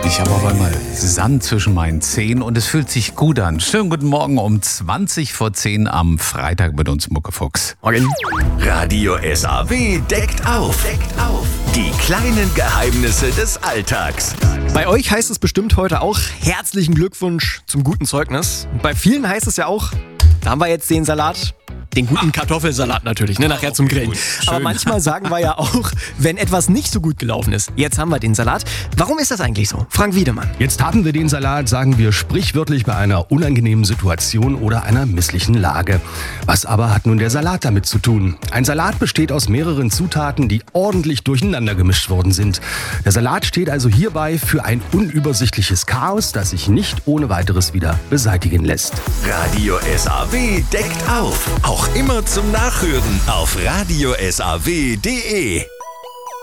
Ich habe auf einmal Sand zwischen meinen Zehen und es fühlt sich gut an. Schönen guten Morgen um 20 vor 10 am Freitag mit uns Muckefuchs. Morgen. Radio SAW deckt auf. Die kleinen Geheimnisse des Alltags. Bei euch heißt es bestimmt heute auch herzlichen Glückwunsch zum guten Zeugnis. Bei vielen heißt es ja auch, da haben wir jetzt den Salat. Den guten Kartoffelsalat natürlich, nachher zum Grillen. Aber manchmal sagen wir ja auch, wenn etwas nicht so gut gelaufen ist, jetzt haben wir den Salat. Warum ist das eigentlich so? Frank Wiedemann. Jetzt haben wir den Salat, sagen wir sprichwörtlich bei einer unangenehmen Situation oder einer misslichen Lage. Was aber hat nun der Salat damit zu tun? Ein Salat besteht aus mehreren Zutaten, die ordentlich durcheinander gemischt worden sind. Der Salat steht also hierbei für ein unübersichtliches Chaos, das sich nicht ohne weiteres wieder beseitigen lässt. Radio SAW deckt auf. Auch immer zum Nachhören auf radiosaw.de.